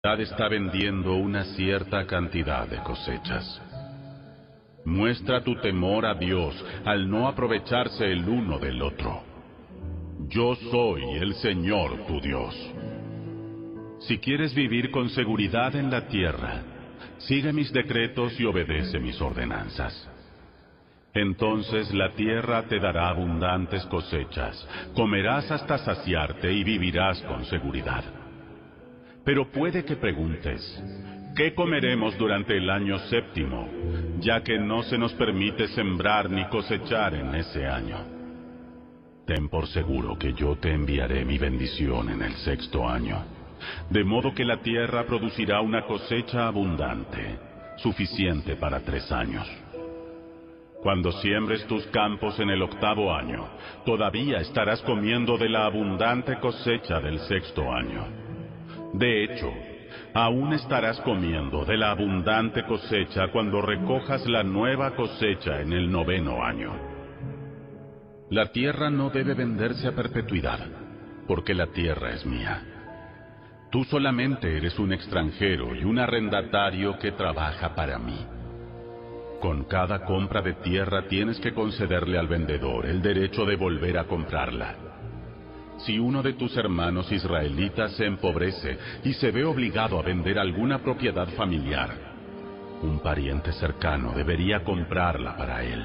está vendiendo una cierta cantidad de cosechas. Muestra tu temor a Dios al no aprovecharse el uno del otro. Yo soy el Señor tu Dios. Si quieres vivir con seguridad en la tierra, sigue mis decretos y obedece mis ordenanzas. Entonces la tierra te dará abundantes cosechas, comerás hasta saciarte y vivirás con seguridad. Pero puede que preguntes, ¿qué comeremos durante el año séptimo, ya que no se nos permite sembrar ni cosechar en ese año? Ten por seguro que yo te enviaré mi bendición en el sexto año, de modo que la tierra producirá una cosecha abundante, suficiente para 3 años. Cuando siembres tus campos en el 8º año, todavía estarás comiendo de la abundante cosecha del 6º año. De hecho, aún estarás comiendo de la abundante cosecha cuando recojas la nueva cosecha en el 9º año. La tierra no debe venderse a perpetuidad, porque la tierra es mía. Tú solamente eres un extranjero y un arrendatario que trabaja para mí. Con cada compra de tierra tienes que concederle al vendedor el derecho de volver a comprarla. Si uno de tus hermanos israelitas se empobrece y se ve obligado a vender alguna propiedad familiar, un pariente cercano debería comprarla para él.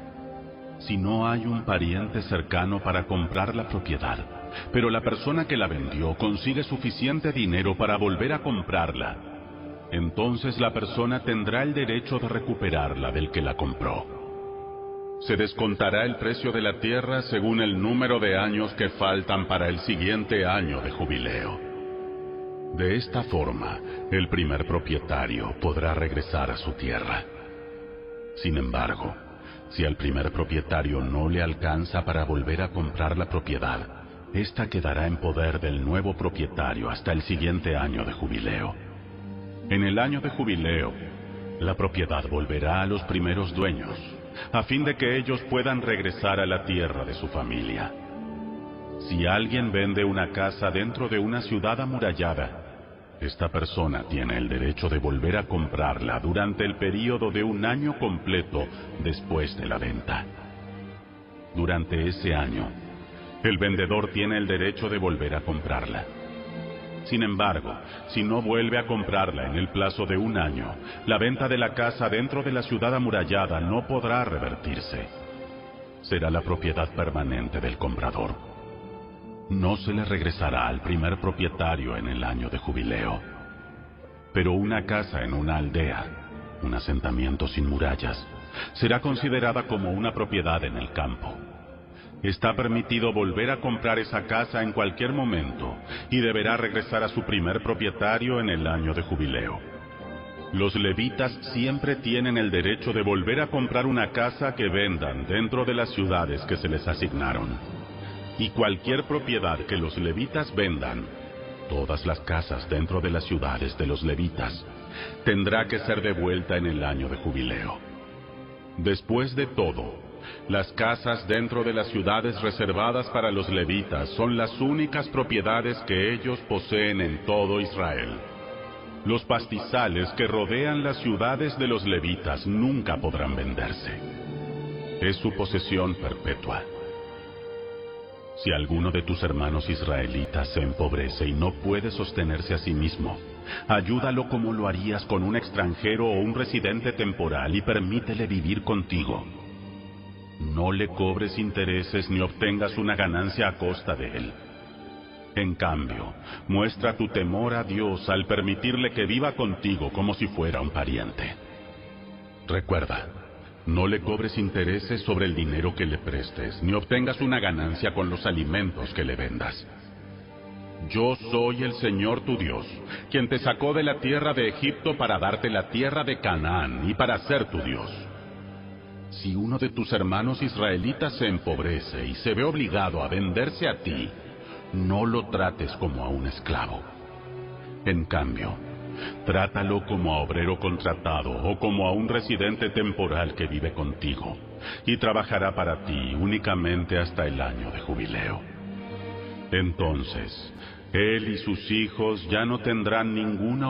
Si no hay un pariente cercano para comprar la propiedad, pero la persona que la vendió consigue suficiente dinero para volver a comprarla, entonces la persona tendrá el derecho de recuperarla del que la compró. Se descontará el precio de la tierra según el número de años que faltan para el siguiente año de jubileo. De esta forma, el primer propietario podrá regresar a su tierra. Sin embargo, si al primer propietario no le alcanza para volver a comprar la propiedad, esta quedará en poder del nuevo propietario hasta el siguiente año de jubileo. En el año de jubileo, la propiedad volverá a los primeros dueños, a fin de que ellos puedan regresar a la tierra de su familia. Si alguien vende una casa dentro de una ciudad amurallada, esta persona tiene el derecho de volver a comprarla durante el período de 1 año completo después de la venta. Durante ese año, el vendedor tiene el derecho de volver a comprarla. Sin embargo, si no vuelve a comprarla en el plazo de 1 año, la venta de la casa dentro de la ciudad amurallada no podrá revertirse. Será la propiedad permanente del comprador. No se le regresará al primer propietario en el año de jubileo. Pero una casa en una aldea, un asentamiento sin murallas, será considerada como una propiedad en el campo. Está permitido volver a comprar esa casa en cualquier momento y deberá regresar a su primer propietario en el año de jubileo. Los levitas siempre tienen el derecho de volver a comprar una casa que vendan dentro de las ciudades que se les asignaron. Y cualquier propiedad que los levitas vendan, todas las casas dentro de las ciudades de los levitas, tendrá que ser devuelta en el año de jubileo. Después de todo, las casas dentro de las ciudades reservadas para los levitas son las únicas propiedades que ellos poseen en todo Israel. Los pastizales que rodean las ciudades de los levitas nunca podrán venderse. Es su posesión perpetua. Si alguno de tus hermanos israelitas se empobrece y no puede sostenerse a sí mismo, ayúdalo como lo harías con un extranjero o un residente temporal y permítele vivir contigo. No le cobres intereses ni obtengas una ganancia a costa de él. En cambio, muestra tu temor a Dios al permitirle que viva contigo como si fuera un pariente. Recuerda, no le cobres intereses sobre el dinero que le prestes, ni obtengas una ganancia con los alimentos que le vendas. Yo soy el Señor tu Dios, quien te sacó de la tierra de Egipto para darte la tierra de Canaán y para ser tu Dios. Si uno de tus hermanos israelitas se empobrece y se ve obligado a venderse a ti, no lo trates como a un esclavo. En cambio, trátalo como a obrero contratado o como a un residente temporal que vive contigo y trabajará para ti únicamente hasta el año de jubileo. Entonces, Él y sus hijos ya no tendrán ninguna